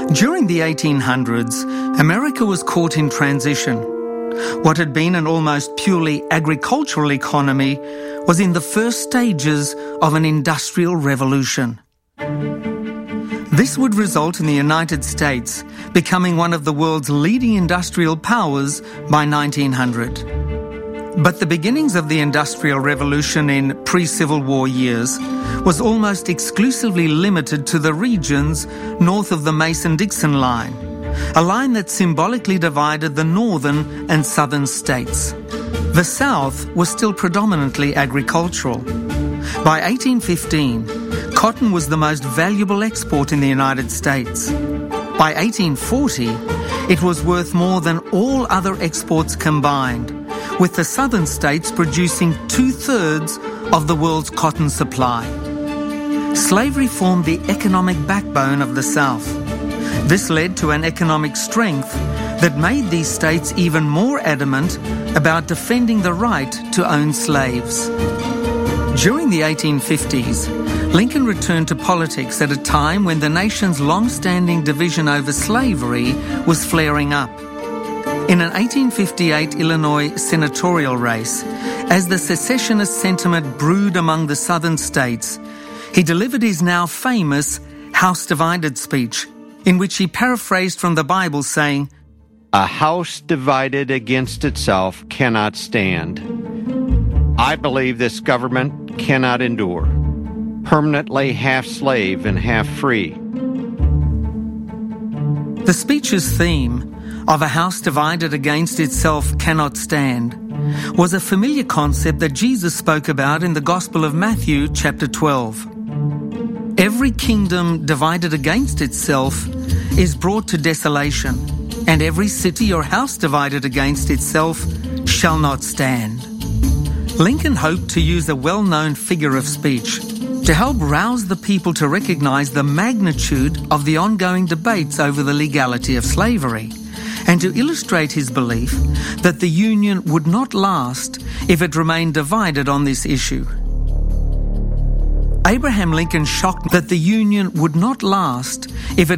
During the 1800s, America was caught in transition. What had been an almost purely agricultural economy was in the first stages of an industrial revolution. This would result in the United States becoming one of the world's leading industrial powers by 1900. But the beginnings of the Industrial Revolution in pre-Civil War years was almost exclusively limited to the regions north of the Mason-Dixon line, a line that symbolically divided the northern and southern states. The South was still predominantly agricultural. By 1815, cotton was the most valuable export in the United States. By 1840, it was worth more than all other exports combined, with the southern states producing 2/3 of the world's cotton supply. Slavery formed the economic backbone of the South. This led to an economic strength that made these states even more adamant about defending the right to own slaves. During the 1850s, Lincoln returned to politics at a time when the nation's long-standing division over slavery was flaring up. In an 1858 Illinois senatorial race, as the secessionist sentiment brewed among the southern states, he delivered his now famous House Divided speech, in which he paraphrased from the Bible saying, "A house divided against itself cannot stand. I believe this government cannot endure, permanently half slave and half free." The speech's theme of a house divided against itself cannot stand was a familiar concept that Jesus spoke about in the Gospel of Matthew chapter 12. Every kingdom divided against itself is brought to desolation, and every city or house divided against itself shall not stand. Lincoln hoped to use a well-known figure of speech to help rouse the people to recognize the magnitude of the ongoing debates over the legality of slavery, and to illustrate his belief that the Union would not last if it remained divided on this issue. Abraham Lincoln shocked that the Union would not last if it